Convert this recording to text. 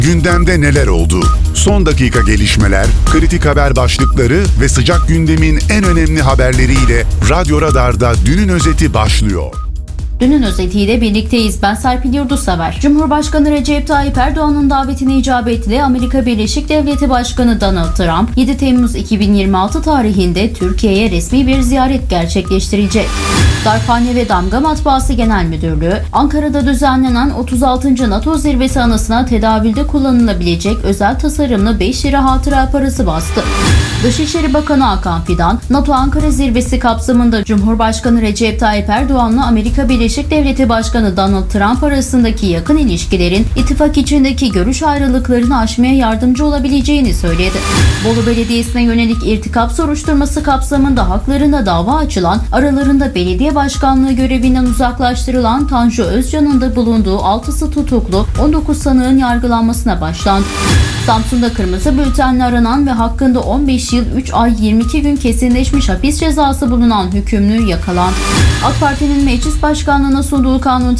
Gündemde neler oldu? Son dakika gelişmeler, kritik haber başlıkları ve sıcak gündemin en önemli haberleriyle Radyo Radar'da Dünün Özeti başlıyor. Dünün özetiyle birlikteyiz. Ben Serpil Yurdusever. Cumhurbaşkanı Recep Tayyip Erdoğan'ın davetine icabetle Amerika Birleşik Devletleri Başkanı Donald Trump 7 Temmuz 2026 tarihinde Türkiye'ye resmi bir ziyaret gerçekleştirecek. Darphane ve Damga Matbaası Genel Müdürlüğü, Ankara'da düzenlenen 36. NATO Zirvesi anısına tedavülde kullanılabilecek özel tasarımlı 5 lira hatıra parası bastı. Dışişleri Bakanı Hakan Fidan, NATO Ankara Zirvesi kapsamında Cumhurbaşkanı Recep Tayyip Erdoğan'la Amerika Birleşik Devletleri Başkanı Donald Trump arasındaki yakın ilişkilerin ittifak içindeki görüş ayrılıklarını aşmaya yardımcı olabileceğini söyledi. Bolu Belediyesi'ne yönelik irtikap soruşturması kapsamında haklarında dava açılan, aralarında belediye başkanlığı görevinden uzaklaştırılan Tanju Özcan'ın da bulunduğu 6'sı tutuklu 19 sanığın yargılanmasına başlandı. Samsun'da kırmızı bültenle aranan ve hakkında 15 yıl 3 ay 22 gün kesinleşmiş hapis cezası bulunan hükümlü yakalandı. AK Parti'nin meclis başkanlığına sunduğu kanun